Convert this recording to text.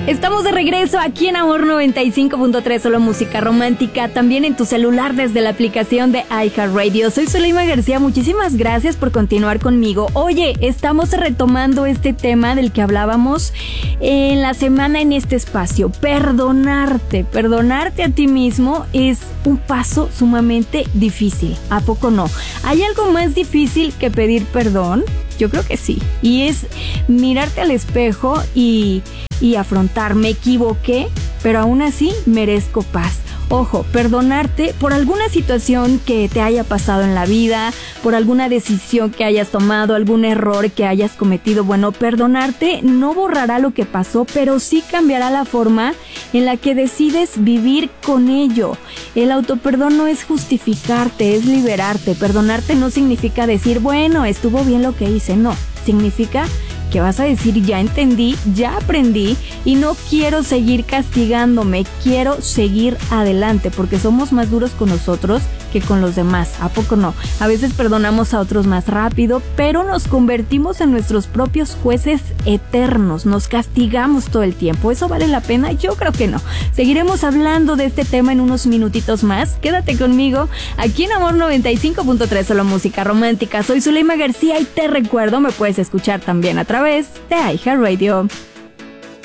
Estamos de regreso aquí en Amor 95.3, solo música romántica, también en tu celular desde la aplicación de iHeartRadio. Soy Zuleima García, muchísimas gracias por continuar conmigo. Oye, estamos retomando este tema del que hablábamos en la semana en este espacio. Perdonarte a ti mismo es un paso sumamente difícil, ¿a poco no? ¿Hay algo más difícil que pedir perdón? Yo creo que sí, y es mirarte al espejo y afrontar, me equivoqué, pero aún así merezco paz. Ojo, perdonarte por alguna situación que te haya pasado en la vida, por alguna decisión que hayas tomado, algún error que hayas cometido. Bueno, perdonarte no borrará lo que pasó, pero sí cambiará la forma en la que decides vivir con ello. El autoperdón no es justificarte, es liberarte. Perdonarte no significa decir, bueno, estuvo bien lo que hice. No, significa que vas a decir, ya entendí, ya aprendí y no quiero seguir castigándome, quiero seguir adelante, porque somos más duros con nosotros que con los demás, ¿a poco no? A veces perdonamos a otros más rápido, pero nos convertimos en nuestros propios jueces eternos, nos castigamos todo el tiempo. ¿Eso vale la pena? Yo creo que no. Seguiremos hablando de este tema en unos minutitos más. Quédate conmigo aquí en Amor 95.3, solo música romántica. Soy Zuleima García y te recuerdo, me puedes escuchar también a través de iHeartRadio.